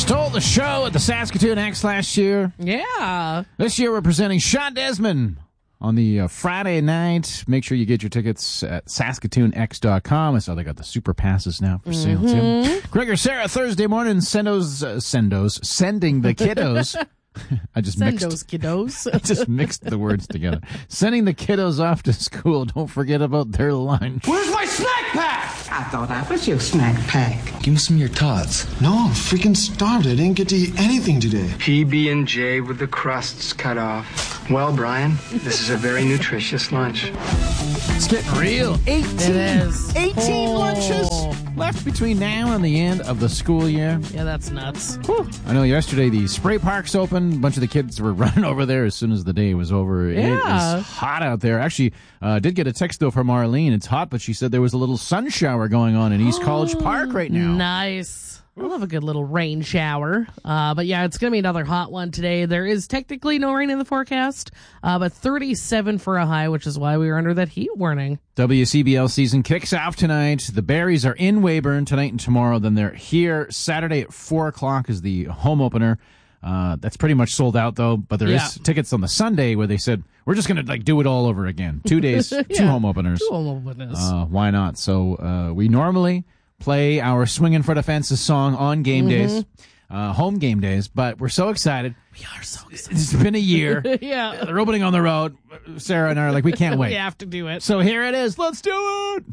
Stole the show at the Saskatoon X last year. Yeah. This year we're presenting Sean Desmond on the Friday night. Make sure you get your tickets at SaskatoonX.com. I saw they got the super passes now for sale too. Greg or Sarah, Thursday morning, sending the kiddos. I just Send those kiddos. I just mixed the words together. Sending the kiddos off to school. Don't forget about their lunch. Where's my snack pack? I thought I was your snack pack. Give me some of your tots. No, I'm freaking starved. I didn't get to eat anything today. PB&J with the crusts cut off. Well, Brian, this is a very nutritious lunch. It's getting real. 18 lunches left between now and the end of the school year. Yeah, that's nuts. Whew. I know yesterday the spray parks opened. A bunch of the kids were running over there as soon as the day was over. Yeah. It is hot out there. Actually, did get a text, though, from Arlene. It's hot, but she said there was a little sun shower going on in East College Park right now. Nice. I love a good little rain shower. But yeah, it's going to be another hot one today. There is technically no rain in the forecast, but 37 for a high, which is why we were under that heat warning. WCBL season kicks off tonight. The Berries are in Weyburn tonight and tomorrow. Then they're here Saturday at 4 o'clock is the home opener. That's pretty much sold out, though, but there is tickets on the Sunday where they said, we're just going to do it all over again. 2 days, two home openers. Two home openers. Why not? So we normally play our Swinging for the Fences song on game days, home game days, but we're so excited. We are so excited. It's been a year. Yeah. They're opening on the road. Sarah and I are like, we can't wait. We have to do it. So here it is. Let's do it.